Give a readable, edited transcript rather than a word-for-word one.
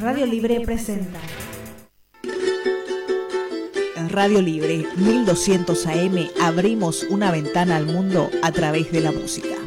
Radio Libre presenta. En Radio Libre 1200 AM abrimos una ventana al mundo a través de la música.